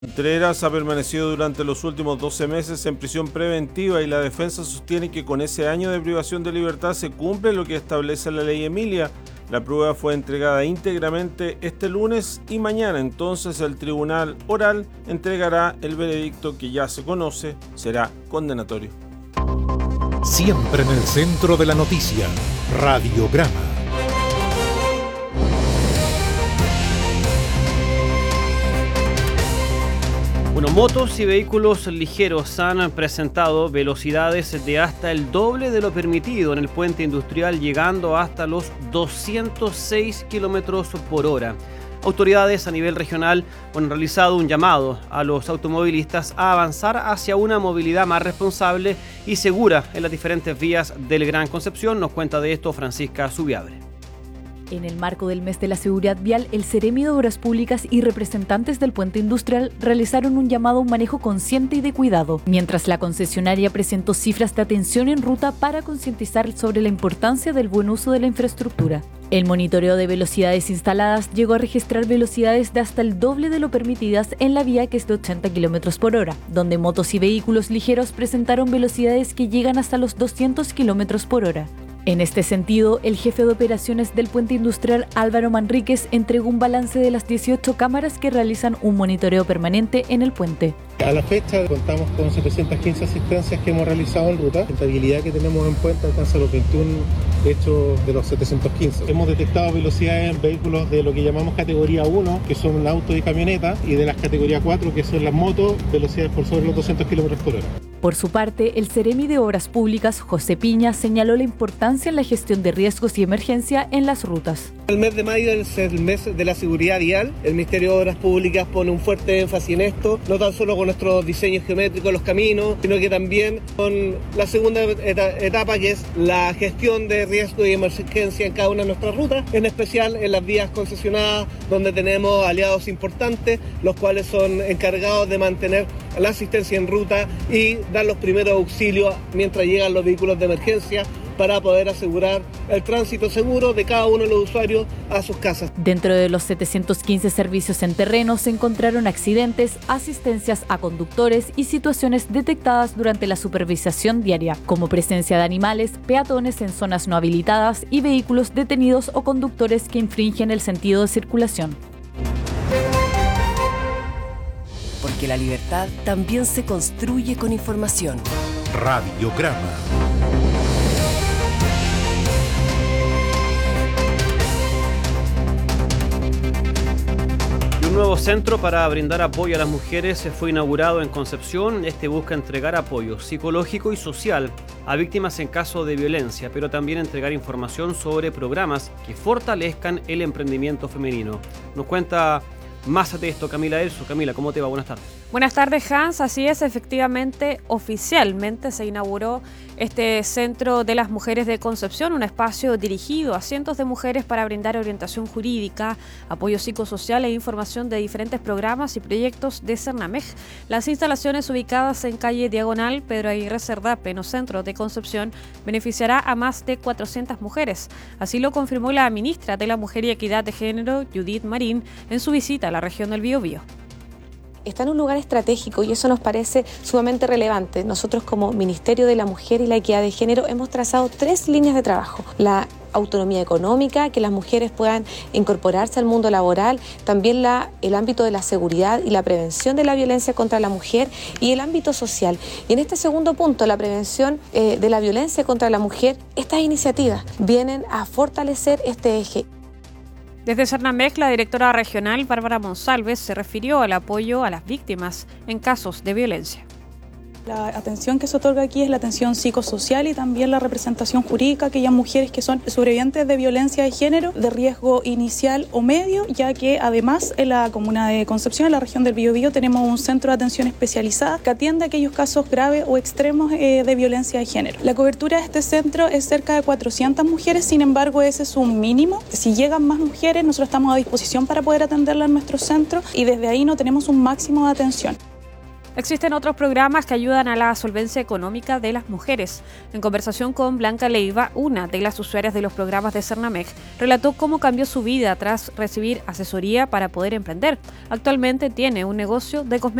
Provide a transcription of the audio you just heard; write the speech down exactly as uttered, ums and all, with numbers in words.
Contreras ha permanecido durante los últimos doce meses en prisión preventiva y la defensa sostiene que con ese año de privación de libertad se cumple lo que establece la ley Emilia. La prueba fue entregada íntegramente este lunes y mañana entonces el tribunal oral entregará el veredicto que ya se conoce, será condenatorio. Siempre en el centro de la noticia, Radiograma. Bueno, motos y vehículos ligeros han presentado velocidades de hasta el doble de lo permitido en el puente industrial, llegando hasta los doscientos seis kilómetros por hora. Autoridades a nivel regional han realizado un llamado a los automovilistas a avanzar hacia una movilidad más responsable y segura en las diferentes vías del Gran Concepción. Nos cuenta de esto Francisca Zubiabre. En el marco del mes de la seguridad vial, el Ceremi de Obras Públicas y representantes del puente industrial realizaron un llamado a un manejo consciente y de cuidado, mientras la concesionaria presentó cifras de atención en ruta para concientizar sobre la importancia del buen uso de la infraestructura. El monitoreo de velocidades instaladas llegó a registrar velocidades de hasta el doble de lo permitidas en la vía, que es de ochenta kilómetros por hora, donde motos y vehículos ligeros presentaron velocidades que llegan hasta los doscientos kilómetros por hora. En este sentido, el jefe de operaciones del puente industrial, Álvaro Manríquez, entregó un balance de las dieciocho cámaras que realizan un monitoreo permanente en el puente. A la fecha contamos con setecientas quince asistencias que hemos realizado en ruta. La rentabilidad que tenemos en puente alcanza los veintiún hechos de los setecientos quince. Hemos detectado velocidades en vehículos de lo que llamamos categoría uno, que son autos y camionetas, y de las categoría cuatro, que son las motos, velocidades por sobre los doscientos kilómetros por hora. Por su parte, el Ceremi de Obras Públicas, José Piña, señaló la importancia en la gestión de riesgos y emergencia en las rutas. El mes de mayo es el mes de la seguridad vial. El Ministerio de Obras Públicas pone un fuerte énfasis en esto, no tan solo con nuestros diseños geométricos de los caminos, sino que también con la segunda etapa, que es la gestión de riesgo y emergencia en cada una de nuestras rutas, en especial en las vías concesionadas, donde tenemos aliados importantes, los cuales son encargados de mantener la asistencia en ruta y dar los primeros auxilios mientras llegan los vehículos de emergencia, para poder asegurar el tránsito seguro de cada uno de los usuarios a sus casas. Dentro de los setecientos quince servicios en terreno se encontraron accidentes, asistencias a conductores y situaciones detectadas durante la supervisación diaria, como presencia de animales, peatones en zonas no habilitadas y vehículos detenidos o conductores que infringen el sentido de circulación. Porque la libertad también se construye con información. Radiograma. Un nuevo centro para brindar apoyo a las mujeres fue inaugurado en Concepción. Este busca entregar apoyo psicológico y social a víctimas en caso de violencia, pero también entregar información sobre programas que fortalezcan el emprendimiento femenino. Nos cuenta más de esto Camila Elso. Camila, ¿cómo te va? Buenas tardes. Buenas tardes, Hans. Así es, efectivamente, oficialmente se inauguró este Centro de las Mujeres de Concepción, un espacio dirigido a cientos de mujeres para brindar orientación jurídica, apoyo psicosocial e información de diferentes programas y proyectos de Cernamej. Las instalaciones ubicadas en calle Diagonal Pedro Aguirre Cerda, pleno centro de Concepción, beneficiará a más de cuatrocientas mujeres. Así lo confirmó la ministra de la Mujer y Equidad de Género, Judith Marín, en su visita a la región del Biobío. Está en un lugar estratégico y eso nos parece sumamente relevante. Nosotros como Ministerio de la Mujer y la Equidad de Género hemos trazado tres líneas de trabajo. La autonomía económica, que las mujeres puedan incorporarse al mundo laboral, también la, el ámbito de la seguridad y la prevención de la violencia contra la mujer y el ámbito social. Y en este segundo punto, la prevención eh, de la violencia contra la mujer, estas iniciativas vienen a fortalecer este eje. Desde Cernamej, la directora regional, Bárbara Monsalves, se refirió al apoyo a las víctimas en casos de violencia. La atención que se otorga aquí es la atención psicosocial y también la representación jurídica a aquellas mujeres que son sobrevivientes de violencia de género de riesgo inicial o medio, ya que además en la comuna de Concepción, en la región del Biobío, tenemos un centro de atención especializada que atiende a aquellos casos graves o extremos eh, de violencia de género. La cobertura de este centro es cerca de cuatrocientas mujeres, sin embargo ese es un mínimo. Si llegan más mujeres, nosotros estamos a disposición para poder atenderlas en nuestro centro y desde ahí no tenemos un máximo de atención. Existen otros programas que ayudan a la solvencia económica de las mujeres. En conversación con Blanca Leiva, una de las usuarias de los programas de Cernamec, relató cómo cambió su vida tras recibir asesoría para poder emprender. Actualmente tiene un negocio de cosméticos.